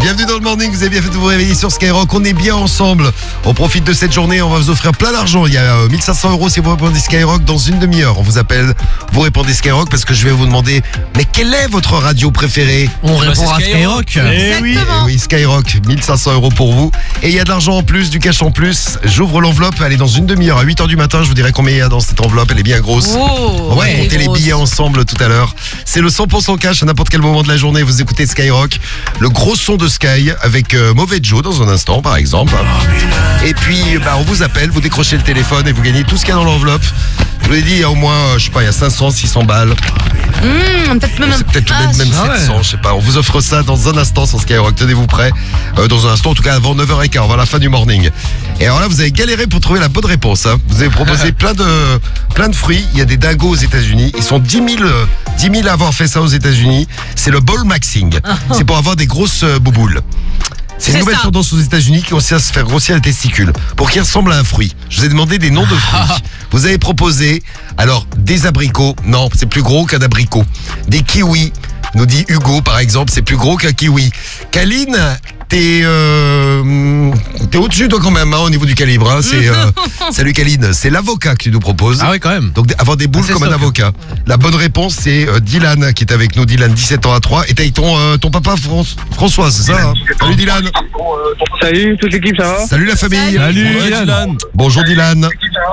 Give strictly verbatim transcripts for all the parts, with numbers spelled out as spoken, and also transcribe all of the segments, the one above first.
Bienvenue dans le morning, vous avez bien fait de vous réveiller sur Skyrock. On est bien ensemble. On profite de cette journée, on va vous offrir plein d'argent. Il y a euh, mille cinq cents euros si vous répondez Skyrock dans une demi-heure. On vous appelle, vous répondez Skyrock parce que je vais vous demander, mais quelle est votre radio préférée? On Bah, répond c'est à Skyrock. Skyrock. Eh oui, eh oui, Skyrock, mille cinq cents euros pour vous. Et il y a de l'argent en plus, du cash en plus. J'ouvre l'enveloppe, elle est dans une demi-heure. À huit heures du matin, je vous dirai combien il y a dans cette enveloppe. Elle est bien grosse. Oh, On va ouais, compter les grosse. billets ensemble tout à l'heure. C'est le cent pour cent cash à n'importe quel moment de la journée. Vous écoutez Skyrock. Le gros son de Sky avec euh, Mauvais Joe dans un instant, par exemple. Et puis, bah, on vous appelle, vous décrochez le téléphone et vous gagnez tout ce qu'il y a dans l'enveloppe. Je vous l'ai dit, il y a au moins, euh, je sais pas, il y a cinq cents, six cents balles. Mmh, peut-être même C'est peut-être ah, même, même ah ouais. sept cents, je sais pas. On vous offre ça dans un instant sur Skyrock. Tenez-vous prêts. Euh, dans un instant, en tout cas avant neuf heures quinze, avant la fin du morning. Et alors là, vous avez galéré pour trouver la bonne réponse. Hein. Vous avez proposé plein de, plein de fruits. Il y a des dingos aux États-Unis. Ils sont dix mille, euh, dix mille à avoir fait ça aux États-Unis. C'est le ball maxing. C'est pour avoir des grosses euh, bouboules. C'est une C'est nouvelle ça. tendance aux États-Unis qui consiste à se faire grossir les testicules pour qu'ils ressemblent à un fruit. Je vous ai demandé des noms de fruits. Vous avez proposé, alors, des abricots. Non, c'est plus gros qu'un abricot. Des kiwis. Nous dit Hugo, par exemple, c'est plus gros qu'un kiwi. Kaline, t'es euh, t'es au-dessus, toi, quand même, hein, au niveau du calibre. Hein, c'est, euh, salut, Kaline. C'est l'avocat que tu nous proposes. Ah ouais, quand même. Donc, avoir des boules Ah, c'est comme un stock. avocat. La bonne réponse, c'est euh, Dylan qui est avec nous. Dylan, dix-sept ans à trois. Et t'as avec ton, euh, ton papa, Fran- François, c'est ça hein. Salut, Dylan. Salut toute l'équipe, ça va? Salut la famille. Salut. Salut, Dylan. Bonjour Dylan.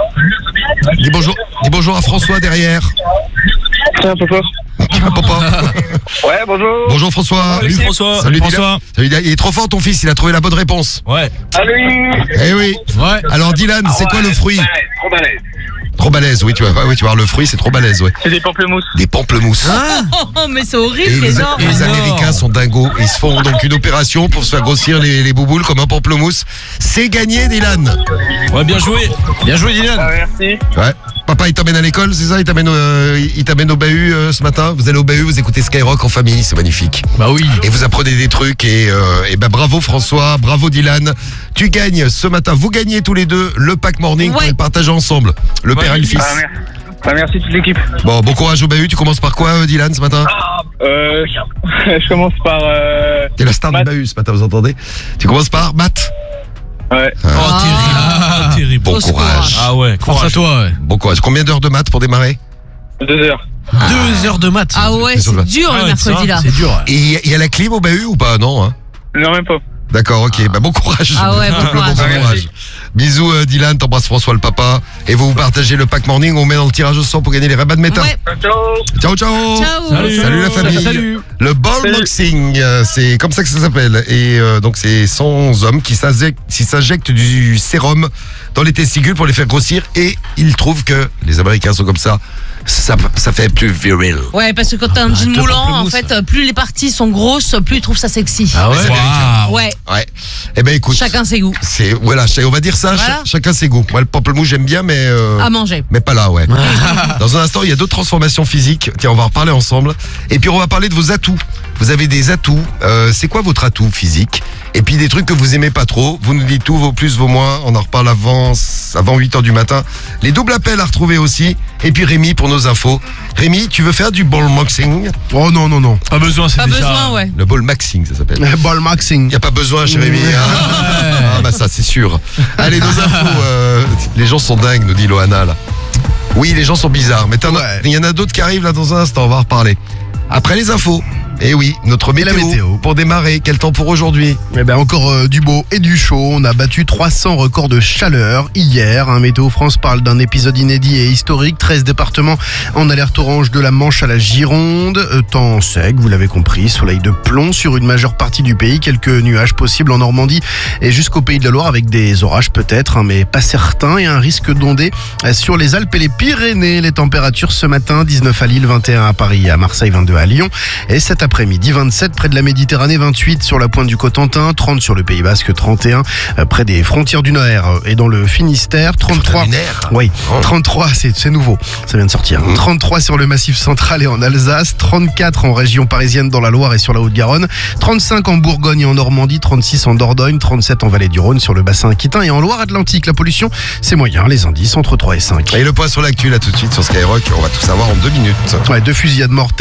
Dis bonjour, dis bonjour à François derrière. Ça va, papa? Papa. Ouais, bonjour. Bonjour François. Salut François. Salut Dylan. François. Salut, Dylan. Il est trop fort ton fils, il a trouvé la bonne réponse. Ouais. Salut. Eh oui. Ouais. Alors Dylan, c'est quoi le fruit? Trop balèze. Trop balèze, oui tu vois, oui, tu vois le fruit c'est trop balèze, ouais. C'est des pamplemousses. Des pamplemousses. Oh, mais c'est Et horrible, c'est les, énorme. les Américains sont dingos. Ils se font donc une opération pour se faire grossir les, les bouboules comme un pamplemousse. C'est gagné Dylan. Ouais, bien joué. Bien joué, Dylan. Ah, merci. Ouais. Papa, il t'amène à l'école, c'est ça? Il t'amène, euh, il t'amène au bahut euh, ce matin? Vous allez au bahut, vous écoutez Skyrock en famille, c'est magnifique. Bah oui. Et vous apprenez des trucs et, euh, et ben bravo François, bravo Dylan. Tu gagnes ce matin, vous gagnez tous les deux le pack morning pour Ouais. le partager ensemble. Le Ouais. père et le fils. Ah, merci. Ah, merci toute l'équipe. Bon, bon courage au bahut. Tu commences par quoi, euh, Dylan, ce matin? Euh, je commence par. Euh... T'es la star du Maths. bahut ce matin, vous entendez? Tu commences par maths. Ouais. Oh, terrible. Ah, terrible. Bon Au secours. courage. Ah ouais, Force à courage. toi, ouais. Bon courage. Combien d'heures de maths pour démarrer? Deux heures. Deux heures de maths. Ah ouais, C'est sur le- c'est dur Ah le ouais, mercredi ça, là. C'est dur. ouais. Et il y, a- il y a la clim au bahut ou pas? Non, hein? Non, même pas. D'accord, ok. Bah, bon courage. Ah ouais, bon courage. courage. Bisous, euh, Dylan. T'embrasses François, le papa. Et vous vous partagez le pack morning. On met dans le tirage au sort pour gagner les rabats de méta. Ouais. Ciao. Ciao, ciao. Ciao. Salut, Salut la famille. Salut. Le ball Salut. boxing, euh, c'est comme ça que ça s'appelle. Et euh, donc c'est cent hommes qui s'injectent, qui s'injectent du sérum dans les testicules pour les faire grossir. Et ils trouvent que les Américains sont comme ça. Ça, ça fait plus viril. Ouais, parce que quand t'as un jean deux moulant, en pamplemousses. fait, euh, plus les parties sont grosses, plus ils trouvent ça sexy. Ah ouais. Les Américains. Waouh. Ouais, Ouais. Eh ben écoute, chacun ses goûts. c'est voilà, on va dire ça. Voilà. cha- chacun ses goûts. Moi le pamplemousse j'aime bien, mais euh, À manger. mais pas là, ouais. Dans un instant, il y a d'autres transformations physiques. Tiens, on va en reparler ensemble. Et puis, on va parler de vos atouts. Vous avez des atouts. Euh, c'est quoi votre atout physique? Et puis, des trucs que vous aimez pas trop. Vous nous dites tout, vos plus, vos moins. On en reparle avant, avant huit heures du matin. Les doubles appels à retrouver aussi. Et puis, Rémi pour nos infos. Rémi, tu veux faire du ball maxing? Oh non, non, non. Pas besoin, c'est Pas déjà. besoin, ouais. Le ball maxing, ça s'appelle. Ball maxing. Y a pas besoin chez Rémi. hein. Ah, bah ça, c'est sûr. Allez, nos infos. euh, les gens sont dingues, nous dit Loana, là. Oui, les gens sont bizarres. Mais t'en as- Ouais. il y en a d'autres qui arrivent là dans un instant. On va en reparler. Après les infos. Et oui, notre Et la météo, météo. pour démarrer. Quel temps pour aujourd'hui? Eh ben encore euh, du beau et du chaud. On a battu trois cents records de chaleur hier. Hein. Météo France parle d'un épisode inédit et historique. treize départements en alerte orange de la Manche à la Gironde. Euh, temps sec, vous l'avez compris. Soleil de plomb sur une majeure partie du pays. Quelques nuages possibles en Normandie et jusqu'au Pays de la Loire avec des orages peut-être, hein, mais pas certains. Et un risque d'ondée euh, sur les Alpes et les Pyrénées. Les températures ce matin, dix-neuf à Lille, vingt et un à Paris, à Marseille, vingt-deux à Lyon. Et cet après-midi, vingt-sept près de la Méditerranée, vingt-huit sur la pointe du Cotentin, trente sur le Pays Basque, trente et un euh, près des frontières du Nord et dans le Finistère, trente-trois. Lunaire. Oui, Oh. trente-trois, c'est c'est nouveau, ça vient de sortir. Mmh. trente-trois sur le Massif central et en Alsace, trente-quatre en région parisienne dans la Loire et sur la Haute-Garonne, trente-cinq en Bourgogne et en Normandie, trente-six en Dordogne, trente-sept en Vallée du Rhône sur le bassin aquitain et en Loire-Atlantique. La pollution, c'est moyen, les indices entre trois et cinq. Et le point sur l'actu là tout de suite sur Skyrock. On va tout savoir en deux minutes. Ouais, deux fusillades mortelles hier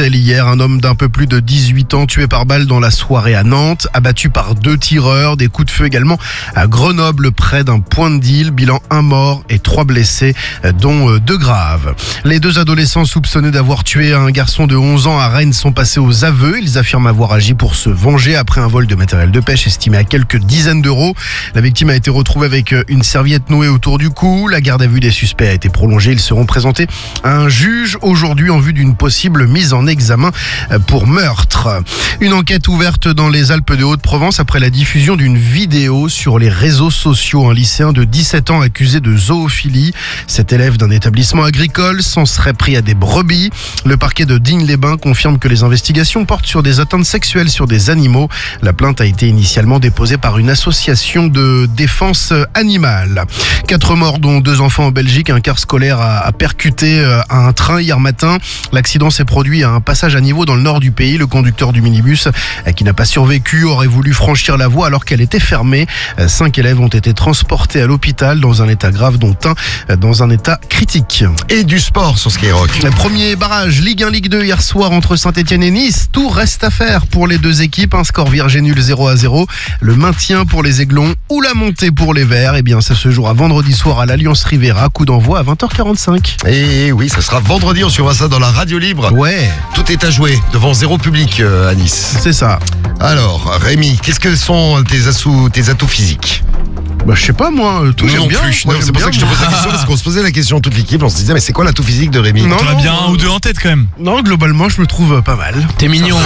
hier, un homme d'un peu plus de dix-huit ans tué par balle dans la soirée à Nantes, abattu par deux tireurs, des coups de feu également à Grenoble près d'un point de deal, bilan un mort et trois blessés, dont deux graves. Les deux adolescents soupçonnés d'avoir tué un garçon de onze ans à Rennes sont passés aux aveux. Ils affirment avoir agi pour se venger après un vol de matériel de pêche estimé à quelques dizaines d'euros. La victime a été retrouvée avec une serviette nouée autour du cou. La garde à vue des suspects a été prolongée. Ils seront présentés à un juge aujourd'hui en vue d'une possible mise en examen pour meurtre. Une enquête ouverte dans les Alpes de Haute-Provence après la diffusion d'une vidéo sur les réseaux sociaux. Un lycéen de dix-sept ans accusé de zoophilie. Cet élève d'un établissement agricole s'en serait pris à des brebis. Le parquet de Digne-les-Bains confirme que les investigations portent sur des atteintes sexuelles sur des animaux. La plainte a été initialement déposée par une association de défense animale. Quatre morts, dont deux enfants en Belgique. Un car scolaire a, a percuté un train hier matin. L'accident s'est produit à un passage à niveau dans le nord du pays. Le conducteur du minibus, qui n'a pas survécu, aurait voulu franchir la voie alors qu'elle était fermée. Cinq élèves ont été transportés à l'hôpital dans un état grave, dont un dans un état critique. Et du sport sur Skyrock. Le premier barrage Ligue un Ligue deux hier soir entre Saint-Etienne et Nice. Tout reste à faire pour les deux équipes. Un score vierge et nul zéro à zéro. Le maintien pour les Aiglons ou la montée pour les Verts. Eh bien, ça se jouera vendredi soir à l'Alliance Rivera. Coup d'envoi à vingt heures quarante-cinq. Et oui, ça sera vendredi. On suivra ça dans la radio libre. Ouais, Tout est à jouer devant zéro public euh, à Nice. c'est ça. Alors, Rémi, qu'est-ce que sont tes atouts, tes atouts physiques? Bah, je sais pas, moi, tout Nous j'aime non bien. plus. Moi, Non, j'aime c'est pour ça bien, que je te moi. pose la question, parce qu'on se posait la question toute l'équipe. On se disait, mais c'est quoi l'atout physique de Rémi? Non, T'en as non, bien moi- un ou deux en tête quand même. Non, globalement, je me trouve pas mal. T'es mignon.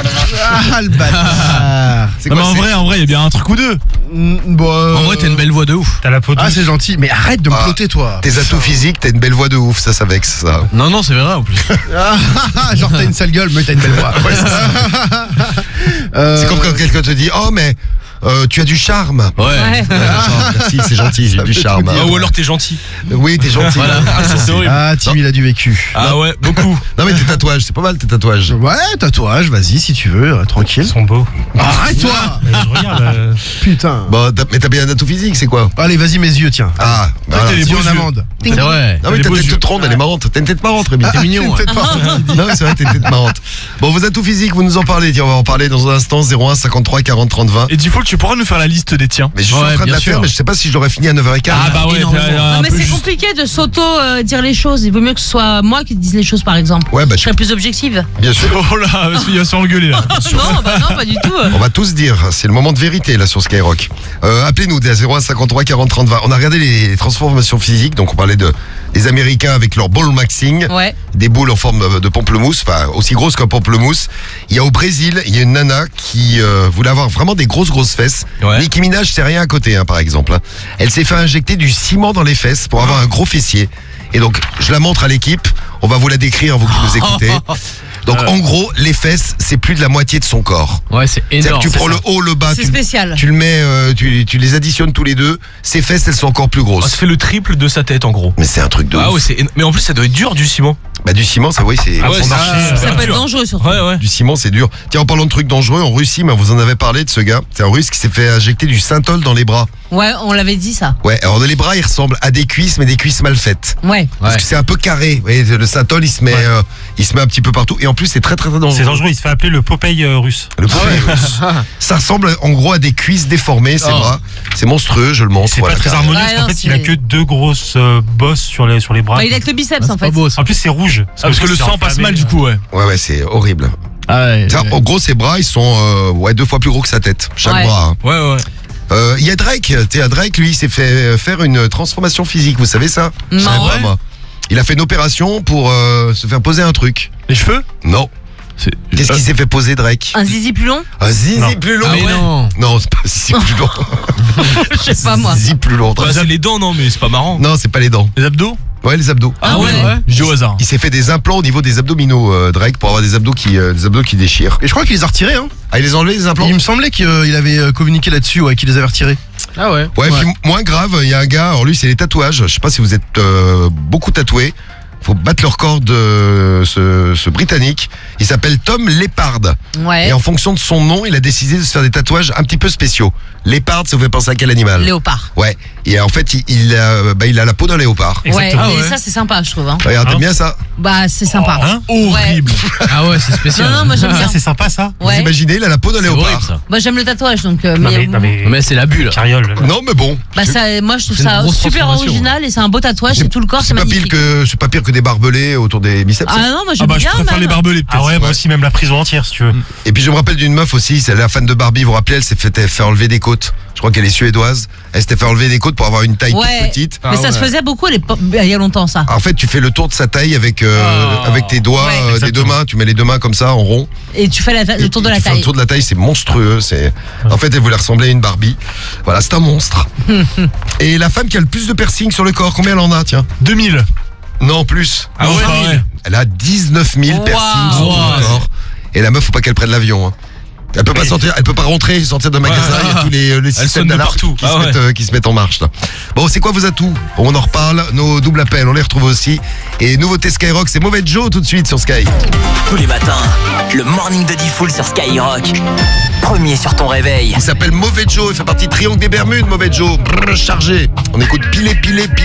Ah, le bâtard. C'est Non, mais quoi, en c'est- vrai, en vrai, il y a bien un truc ou deux. Mm, bon, euh, En vrai, t'as une belle voix de ouf. T'as la peau Ah, c'est gentil, mais arrête de me Ah. ploter, toi. Tes atouts physiques, t'as une belle voix de ouf, ça, ça vexe, ça. Non, non, c'est vrai en plus. Ah, genre, t'as une sale gueule, mais t'as une belle voix. Euh, C'est comme quand quelqu'un te dit, oh, mais euh, tu as du charme. Ouais. Ouais. Ah, merci, c'est gentil, j'ai du charme. dire. Ah, ou alors t'es gentil. Oui, t'es gentil. Voilà. Ah, ça, c'est horrible. Ah, Tim, il a du vécu. Ah ouais, beaucoup. Non, mais tes tatouages, c'est pas mal tes tatouages. Ouais, tatouage, vas-y, si tu veux, euh, tranquille. sont beaux. Arrête-toi. Je regarde. Putain. Bon, t'as- mais t'as bien un atout physique, c'est quoi? Allez, vas-y, mes yeux, tiens. Ah, voilà. t'as les Dis beaux en yeux. amende. C'est vrai. Non, mais les ta beaux tête yeux. toute ronde, elle est marrante. T'as une tête marrante, Rémi. T'es mignon. ouais. Peut-être pas. Non, mais c'est vrai, t'as une tête marrante. Bon, vos atouts physiques, vous nous en parlez. Tiens, on va en parler dans un instant. zéro un cinquante-trois quarante trente vingt. Et Default, tu pourras nous faire la liste des tiens. Mais je suis Ouais, en train de bien la sûr. faire, mais je sais pas si je l'aurais fini à neuf heures quinze. Ah bah ouais, énormément. t'as- t'as Non, un mais peu c'est juste. compliqué de s'auto euh, dire les choses. Il vaut mieux que ce soit moi qui dise les choses, par exemple. Ouais, bah, Je tu- serais plus objective. bien sûr. Oh là, il va se engueuler là. non, bah non, pas du tout. On va tous dire, c'est le moment de vérité là sur Skyrock. Euh, Appelez-nous à zéro un cinquante-trois quarante trente vingt. On a regardé les transformations physiques, donc on parlait de des Américains avec leur ball maxing, Ouais. des boules en forme de pamplemousse, enfin aussi grosses qu'un pamplemousse. Il y a au Brésil, il y a une nana qui euh, voulait avoir vraiment des grosses grosses fesses. Ouais. Nicki Minaj, c'est rien à côté, hein, par exemple. hein. Elle s'est fait injecter du ciment dans les fesses pour avoir un gros fessier. Et donc, je la montre à l'équipe. On va vous la décrire, vous qui nous écoutez. Donc, en gros, les fesses, c'est plus de la moitié de son corps. Ouais, c'est C'est-à-dire énorme. que tu c'est prends ça. le haut, le bas, C'est tu, spécial. tu le mets, euh, tu, tu les additionnes tous les deux. Ses fesses, elles sont encore plus Oh, grosses. ça fait le triple de sa tête en gros. Mais c'est un truc de Ah ouf. ouais, c'est éno- mais en plus ça doit être dur du ciment. Bah, du ciment, ça, oui, c'est. Ah ouais, pour ça- marcher, ça- euh, Ça peut être dur. dangereux, surtout. Ouais ouais. Du ciment, c'est dur. Tiens, en parlant de trucs dangereux, en Russie, mais vous en avez parlé de ce gars. C'est un Russe qui s'est fait injecter du synthol dans les bras. Ouais, on l'avait dit ça. Ouais, alors les bras, ils ressemblent à des cuisses, mais des cuisses mal faites. Ouais. Parce Ouais. que c'est un peu carré. Vous voyez, le synthol, il se met, euh, il se met un petit peu partout. Et en plus, c'est très très très dangereux. C'est dangereux, il se fait appeler le Popeye euh, russe. Le Popeye russe. Ça ressemble en gros à des cuisses déformées, ces Oh. bras. C'est monstrueux, je le montre. C'est voilà, pas très carrément. harmonieux Ouais, parce qu'en non, fait il a c'est- que deux grosses euh, bosses sur les, sur les bras. Bah, il a que le biceps, Ah, en c'est pas fait. beau ça. En plus c'est rouge. Ah, parce que le c'est sang passe enflammé, mal du coup ouais. Ouais, ouais, c'est horrible. Ah ouais. Ça, en gros, ses bras, ils sont euh, ouais, deux fois plus gros que sa tête. Chaque Ouais. bras. hein. Ouais ouais. Euh, Il y a Drake. Tu sais, Drake, lui, il s'est fait faire une transformation physique. Vous savez ça? Je Non. savais pas, Ouais. moi. Il a fait une opération pour euh, se faire poser un truc. Les cheveux. Non. C'est- Qu'est-ce qu'il s'est fait poser, Drake? Un zizi plus long? Un zizi Non. plus long. Ah mais ouais. non. Non, c'est pas zizi plus long. Je sais pas, moi. Zizi plus long. Bah, c'est les dents non mais c'est pas marrant. Non, c'est pas les dents. Les abdos. Ouais, les abdos. Ah ouais. Je dis au hasard. Il s'est fait des implants au niveau des abdominaux, euh, Drake, pour avoir des abdos qui, euh, des abdos qui déchirent. Et je crois qu'il les a retirés, hein. Ah, il les a enlevés, les implants? Il me semblait qu'il avait euh, communiqué là-dessus, ouais, qu'il les avait retirés. Ah ouais. Ouais, puis moins grave, il y a un gars, alors lui, c'est les tatouages. Je sais pas si vous êtes euh, beaucoup tatoué. faut battre le record de ce, ce Britannique. Il s'appelle Tom Leppard. Ouais. Et en fonction de son nom, il a décidé de se faire des tatouages un petit peu spéciaux. Leppard, ça vous fait penser à quel animal? Léopard. Ouais. Et en fait, il, il, a, bah, il a la peau d'un léopard. Exactement. Ouais, Ah et ouais. ça c'est sympa, je trouve. Hein. Regarde, t'aimes Hein bien ça? Bah, c'est sympa. Hein Horrible. Ah ouais, c'est spécial. Non, non, moi j'aime Ah, bien. c'est sympa ça. Vous Ouais. imaginez, il a la peau d'un C'est horrible léopard. ça. Moi j'aime le tatouage donc. euh, Non mais, mais, non, mais, Mais c'est la bulle. Carriole. Non, mais bon. Bah, ça, moi je trouve C'est une ça grosse super transformation. original et c'est un beau tatouage. C'est- C'est tout le corps, c'est C'est pas pire magnifique. que, c'est pas pire que des barbelés autour des biceps. Ah non, moi Ah j'aime bah je bien. préfère même. les barbelés peut-être. Ah ouais, moi aussi, même la prison entière si tu veux. Et puis je me rappelle d'une meuf aussi, c'est la fan de Barbie, vous vous rappelez, elle s'est fait faire enlever des côtes. Je crois qu'elle est suédoise. Elle s'était fait enlever des côtes pour avoir une taille Ouais. toute petite. Mais Ah ça se ouais. faisait beaucoup à l'époque- il y a longtemps ça. En fait, tu fais le tour de sa taille avec euh, Oh. avec tes doigts, Ouais. euh, des deux Exactement. mains. Tu mets les deux mains comme ça en rond. Et tu fais la ta- le Et tour de tu la fais taille. Le tour de la taille, c'est monstrueux. C'est en fait, elle voulait ressembler à une Barbie. Voilà, c'est un monstre. Et la femme qui a le plus de piercings sur le corps, combien elle en a, tiens? deux mille. Non, plus. Ah ouais, vingt mille. ouais. Elle a dix-neuf mille Wow. piercings sur tout Wow. le corps. Et la meuf, faut pas qu'elle prenne l'avion. Hein. Elle peut pas Mais- sortir, elle peut pas rentrer, sortir d'un magasin. Il y a tous les, les systèmes sonne de d'alarme partout. qui, Ah se ouais. mettent, euh, qui se mettent en marche. Là. Bon, c'est quoi vos atouts? On en reparle. Nos doubles appels, on les retrouve aussi. Et nouveauté Skyrock, c'est Mauvais Joe tout de suite sur Sky. Tous les matins, le morning de Diffoul sur Skyrock. Premier sur ton réveil. Il s'appelle Mauvais Joe, il fait partie de Triangle des Bermudes, Mauvais Joe. Brrr, chargé. On écoute piler, piler, piler.